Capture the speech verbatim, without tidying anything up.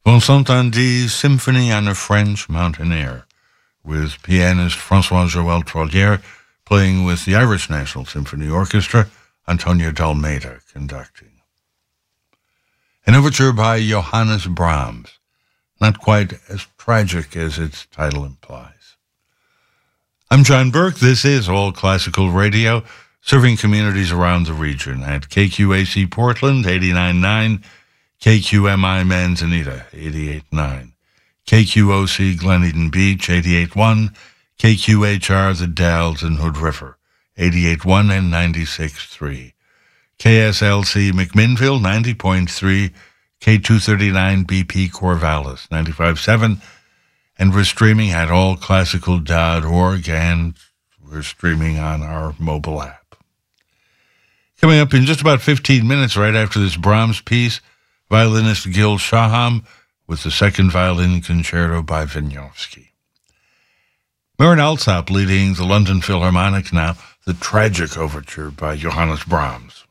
Vincent Andy, Symphony on a French Mountain Air, with pianist François-Joël Trollier playing with the Irish National Symphony Orchestra, Antonio Dalmeida conducting. An overture by Johannes Brahms, not quite as tragic as its title implies. I'm John Burke. This is All Classical Radio, serving communities around the region at K Q A C Portland, eighty-nine point nine, K Q M I Manzanita, eighty-eight point nine, K Q O C Glen Eden Beach, eighty-eight point one, K Q H R The Dalles and Hood River, eighty-eight point one and ninety-six point three, K S L C McMinnville, ninety point three, K two thirty-nine B P Corvallis, ninety-five point seven, and we're streaming at all classical dot org, and we're streaming on our mobile app. Coming up in just about fifteen minutes, right after this Brahms piece, violinist Gil Shaham with the second violin concerto by Wieniawski. Marin Alsop leading the London Philharmonic now, the tragic overture by Johannes Brahms.